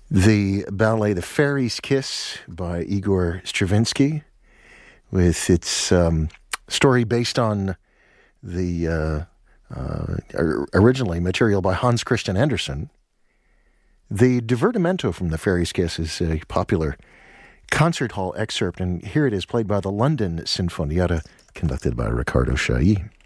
The ballet The Fairy's Kiss by Igor Stravinsky, with its story based on the originally material by Hans Christian Andersen. The divertimento from The Fairy's Kiss is a popular concert hall excerpt, and here it is played by the London Sinfonietta, conducted by Riccardo Chailly.